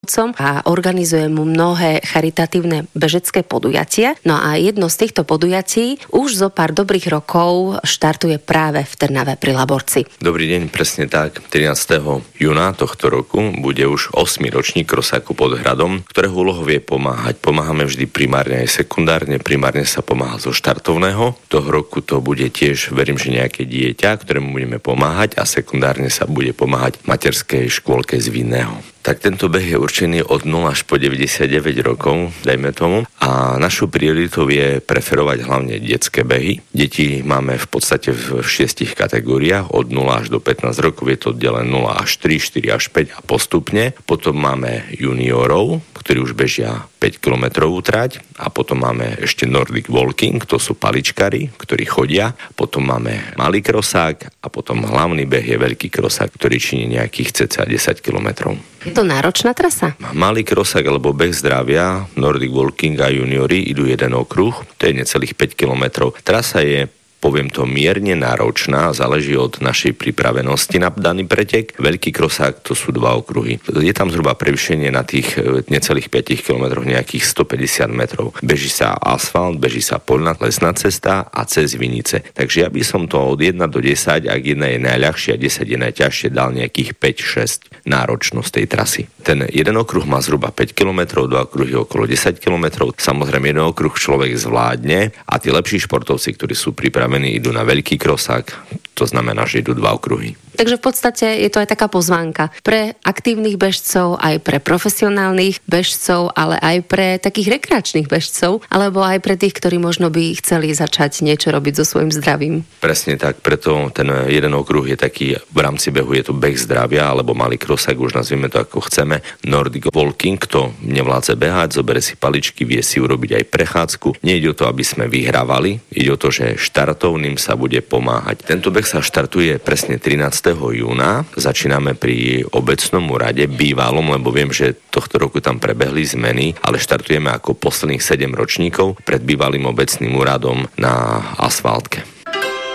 a organizuje mu mnohé charitatívne bežecké podujatia. No a jedno z týchto podujatí už zo pár dobrých rokov štartuje práve v Trnave pri Laborci. Dobrý deň, presne tak. 13. júna tohto roku bude už 8. ročník Krosáku pod hradom, ktorého úlohou je pomáhať. Pomáhame vždy primárne aj sekundárne. Primárne sa pomáha zo štartovného. Toho roku to bude tiež, verím, že nejaké dieťa, ktorému budeme pomáhať, a sekundárne sa bude pomáhať materskej škôlke z Vinného. Tak tento beh je určený od 0 až po 99 rokov, dajme tomu. A našou prioritou je preferovať hlavne detské behy. Deti máme v podstate v 6 kategóriách, od 0 až do 15 rokov je to oddelené 0 až 3, 4 až 5 a postupne. Potom máme juniorov, ktorí už bežia 5 kilometrovú trať, a potom máme ešte Nordic Walking, to sú paličkári, ktorí chodia. Potom máme malý krosák a potom hlavný beh je veľký krosák, ktorý činí nejakých cca 10 kilometrov. Je to náročná trasa? Malý krosák alebo beh zdravia, Nordic Walking a juniori idú jeden okruh, to je necelých 5 kilometrov. Trasa je, poviem to, mierne náročná, záleží od našej pripravenosti na daný pretek. Veľký krosák to sú 2 okruhy. Je tam zhruba prevýšenie na tých necelých 5 kilometroch nejakých 150 metrov. Beží sa asfalt, beží sa poľná lesná cesta a cez vinice. Takže ja by som to od 1 do 10, ak 1 je najľahšie a 10 je najťažšie, dal nejakých 5-6 náročnosť tej trasy. Ten jeden okruh má zhruba 5 km, 2 okruhy okolo 10 km. Samozrejme, jeden okruh človek zvládne a tí lepší športovci, ktorí sú pripravení, idú na veľký krosák, to znamená, že idú 2 okruhy. Takže v podstate je to aj taká pozvánka pre aktívnych bežcov, aj pre profesionálnych bežcov, ale aj pre takých rekreačných bežcov, alebo aj pre tých, ktorí možno by chceli začať niečo robiť so svojím zdravím. Presne tak, preto ten jeden okruh je taký, v rámci behu je to beh zdravia, alebo malý krosák, už nazvieme to ako chceme. Nordic Walking, kto nevládze behať, zobere si paličky, vie si urobiť aj prechádzku. Nejde o to, aby sme vyhrávali, ide o to, že štartovným sa bude pomáhať. Tento beh sa štartuje presne 13. júna. Začíname pri obecnom úrade, bývalom, lebo viem, že tohto roku tam prebehli zmeny, ale štartujeme ako posledných 7 ročníkov pred bývalým obecným úradom na asfaltke.